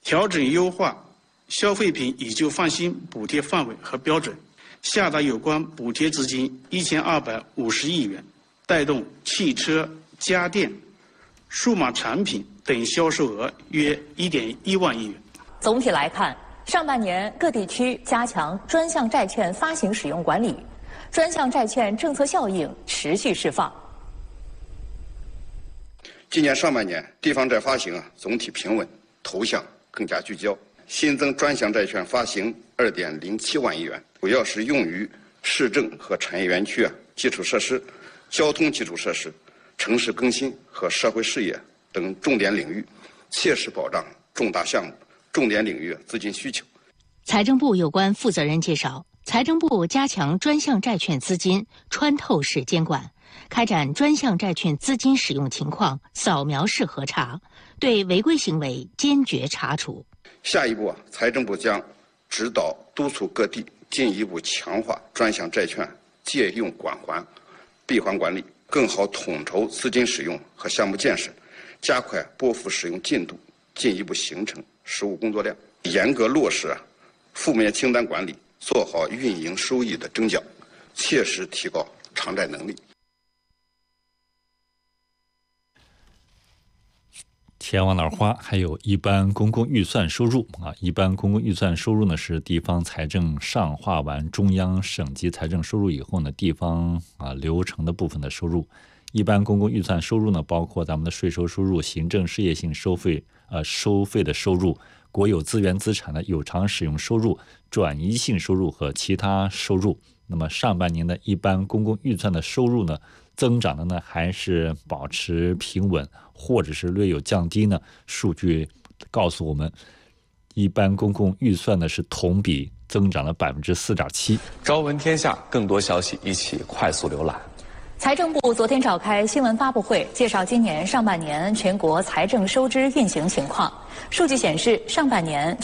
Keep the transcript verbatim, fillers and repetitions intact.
调整优化消费品以旧换新补贴范围和标准，下达有关补贴资金一千二百五十亿元，带动汽车、家电、数码产品等销售额约一点一万亿元。 总体来看，上半年各地区加强专项债券发行使用管理，专项债券政策效应持续释放。 今年上半年地方债发行啊总体平稳，投向更加聚焦，新增专项债券发行二点零七万亿元，主要是用于市政和产业园区啊基础设施、交通基础设施、城市更新和社会事业等重点领域，切实保障重大项目、重点领域资金需求。 财政部有关负责人介绍，财政部加强专项债券资金穿透式监管，开展专项债券资金使用情况扫描式核查，对违规行为坚决查处。 下一步啊，财政部将指导督促各地进一步强化专项债券借用管还、闭环管理，更好统筹资金使用和项目建设，加快拨付使用进度，进一步形成实务工作量，严格落实啊负面清单管理，做好运营收益的征缴，切实提高偿债能力。 钱往哪儿花？还有一般公共预算收入啊，一般公共预算收入呢是地方财政上划完中央省级财政收入以后呢，地方啊流程的部分的收入。一般公共预算收入呢，包括咱们的税收收入、行政事业性收费呃收费的收入、国有资源资产的有偿使用收入、转移性收入和其他收入。那么上半年的一般公共预算的收入呢，增长的呢还是保持平稳，或者是略有降低呢？数据告诉我们，一般公共预算呢是同比增长了百分之四点七。 朝闻天下，更多消息一起快速浏览。 财政部昨天召开新闻发布会，介绍今年上半年全国财政收支运行情况。数据显示，上半年